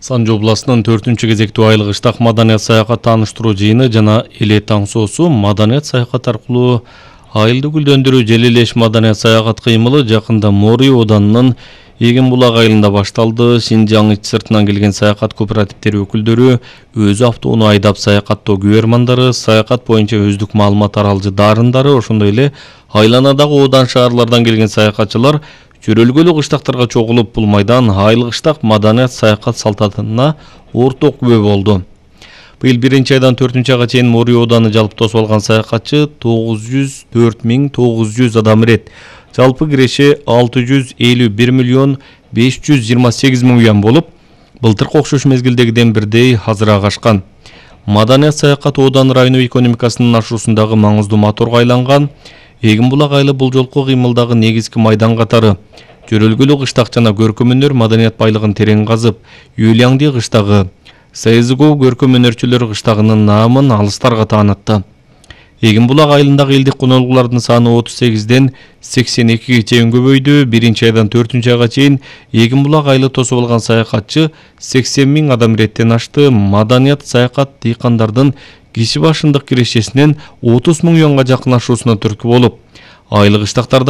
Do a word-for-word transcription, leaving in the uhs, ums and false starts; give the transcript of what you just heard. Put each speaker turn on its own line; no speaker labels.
Санжы областынын төртүнчү кезектүү айлык ыштак маданият саякат тааныштыруу жыйыны жана эле таң соосу маданият саякат аркылуу айылды гүлдөндүрүү желилеш маданият саякат кыймылы жакында Мори Оданынын Эгин булак айылында башталды. Шинжаң ич сыртынан келген саякат кооперативдери өкүлдөрү өз автоону айдап саякаттоо күбөрмандары, саякат боюнча өздүк маалымат аралжы дарындары, ошондой эле айланадагы оодан шаарлардан келген саякатчылар чөрөлгөлүк ыштактарга чогулуп бул майдан айлык ыштак маданият саякат салтанатына орток күбө болду. Быйыл биринчи айдан төртүнчү айга чейин Мори Ооданы жалпы тосуп алган саякатчы тогуз жүз төрт миң тогуз жүз адам ирет. Жалпы киреши алты жүз элүү бир миллион беш жүз жыйырма сегиз миң уян болуп, былтыркы окшош мезгилдегиден бирдей азыраак ашкан. Маданият саякат Оодан району экономикасынын ашуусундагы маңыздуу моторго айланган. Эгин булак айылы бул жолку кыймылдагы негизги майдан катары. Чөрөлгөлүк ыштак жана көркөм өнөр маданият байлыгын терең казып, Юлиаңди кыштагы, Сайзыгоо көркөм өнөрчүлөр кыштагынын наамын алыстарга таанытты. Эгин булак айылындагы элдик конолгулардын саны отуз сегизден сексен экиге чейин көбөйдү. Биринчи айдан төртүнчү айга чейин Эгин булак айылы тосуп алган саякатчы сексен миң адам иреттен ашты. Маданият саякат дыйкандардын киши башындык кирешесинен отуз миң уянга жакын ашуусуна түрткү болуп, айлык ыштактарда